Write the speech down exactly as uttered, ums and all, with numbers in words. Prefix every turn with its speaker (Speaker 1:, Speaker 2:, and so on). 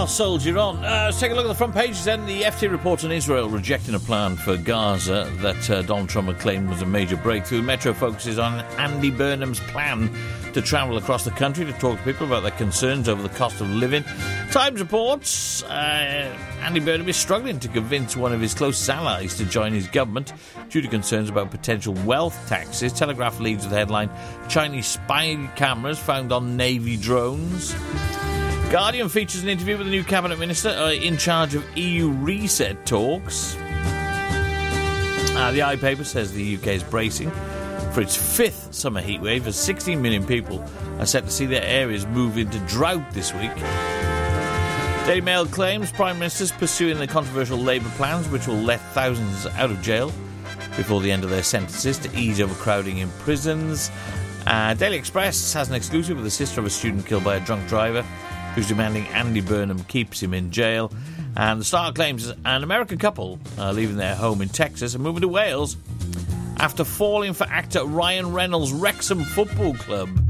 Speaker 1: soldier on. Uh, let's take a look at the front pages then. The F T reports on Israel rejecting a plan for Gaza that uh, Donald Trump had claimed was a major breakthrough. Metro focuses on Andy Burnham's plan to travel across the country to talk to people about their concerns over the cost of living. Times reports uh, Andy Burnham is struggling to convince one of his closest allies to join his government due to concerns about potential wealth taxes. Telegraph leads with the headline, Chinese spy cameras found on Navy drones. Guardian features an interview with the new cabinet minister uh, in charge of E U reset talks. Uh, the iPaper says the U K is bracing for its fifth summer heatwave as sixteen million people are set to see their areas move into drought this week. Daily Mail claims Prime Minister's pursuing the controversial Labour plans which will let thousands out of jail before the end of their sentences to ease overcrowding in prisons. Uh, Daily Express has an exclusive with the sister of a student killed by a drunk driver who's demanding Andy Burnham keeps him in jail. And the Star claims an American couple are leaving their home in Texas and moving to Wales after falling for actor Ryan Reynolds' Wrexham Football Club.